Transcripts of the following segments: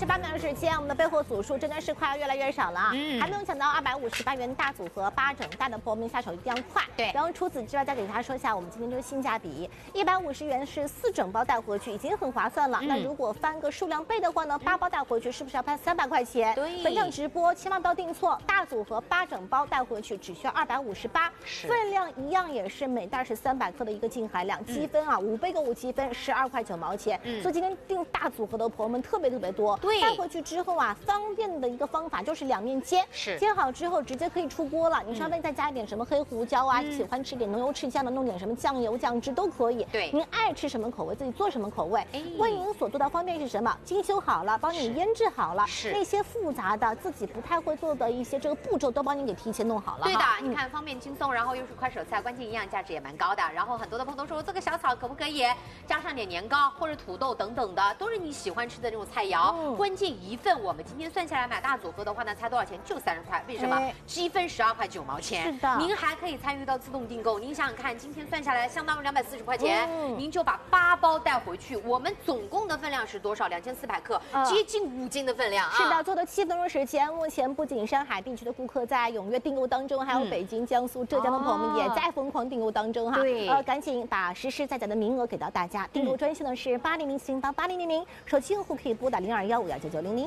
48秒的时间，我们的备货组数真的是快要越来越少了啊！还没有抢到258元大组合8整袋的朋友们下手一定要快。 对， 然后除此之外，再给大家说一下我们今天这个性价比，150元是4整包带回去，已经很划算了。那如果翻个数量倍的话呢，8包带回去是不是要拍300块钱？ 对， 本场直播千万不要订错，大组合8整包带回去只需要258，分量一样也是每袋是300克的一个净含量，积分啊5倍购物积分12块9毛钱。所以今天订大组合的朋友们特别多。 对， 带回去之后啊，方便的一个方法就是2面煎，煎好之后直接可以出锅了。你稍微再加一点什么黑胡椒啊，喜欢吃点浓油赤酱的，弄点什么酱油酱汁都可以。 对， 您爱吃什么口味自己做什么口味。为您所做的方便是什么？精修好了，帮你腌制好了，那些复杂的自己不太会做的一些这个步骤都帮您给提前弄好了。 对的，你看方便轻松，然后又是快手菜，关键营养价值也蛮高的。然后很多的朋友都说这个小炒可不可以加上点年糕或者土豆等等的，都是你喜欢吃的那种菜肴。关键一份我们今天算下来买大组合的话呢，才多少钱？就30块。为什么？积分12块9毛钱。 是的， 您还可以参与到自动订购。您想想看，今天算下来相当于240块钱，您就把8包带回去。我们总共的分量是多少？2400克，接近5斤的分量啊！ 是的，做的7分钟时间，目前不仅上海地区的顾客在踊跃订购当中，还有北京、江苏、浙江的朋友们也在疯狂订购当中哈。 对， 赶紧把实时在载的名额给到大家。订购专线呢是8004888000，手机用户可以拨打0215599900。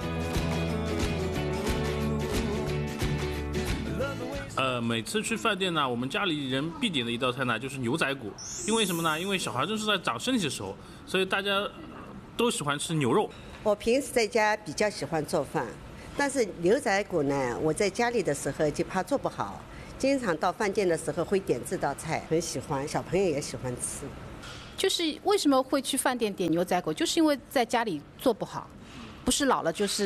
每次去饭店呢，我们家里人必点的一道菜呢就是牛仔骨，因为什么呢？因为小孩正是在长身体的时候，所以大家都喜欢吃牛肉。 我平时在家比较喜欢做饭，但是牛仔骨呢，我在家里的时候就怕做不好，经常到饭店的时候会点这道菜，很喜欢，小朋友也喜欢吃。 就是为什么会去饭店点牛仔骨，就是因为在家里做不好，不是老了就是